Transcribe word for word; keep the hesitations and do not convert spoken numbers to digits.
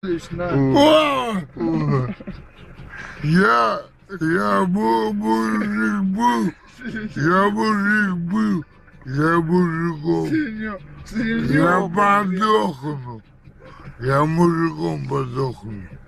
О! Я, я был, мужик был, я мужик был, я мужиком, я подохну, я мужиком подохну.